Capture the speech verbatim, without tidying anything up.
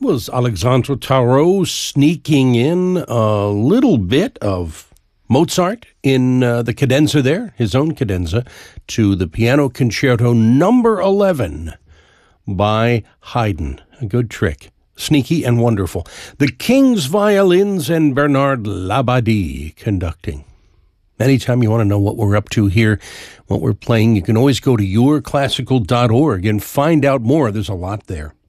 was Alexandre Tarot sneaking in a little bit of Mozart in uh, the cadenza there, his own cadenza, to the Piano Concerto number eleven by Haydn. A good trick. Sneaky and wonderful. The King's Violins and Bernard Labadie conducting. Anytime you want to know what we're up to here, what we're playing, you can always go to your classical dot org and find out more. There's a lot there.